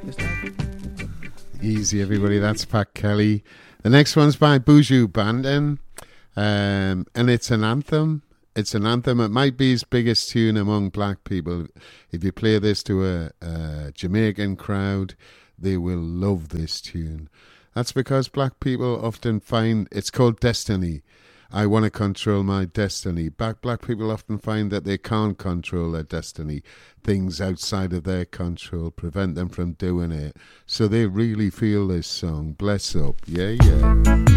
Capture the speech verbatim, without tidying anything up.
Easy, everybody. That's Pat Kelly. The next one's by Buju Banton, um, and it's an anthem. It's an anthem. It might be his biggest tune among black people. If you play this to a, a Jamaican crowd, they will love this tune. That's because black people often find it's called destiny. I want to control my destiny. Black, black people often find that they can't control their destiny. Things outside of their control prevent them from doing it. So they really feel this song. Bless up. Yeah, yeah.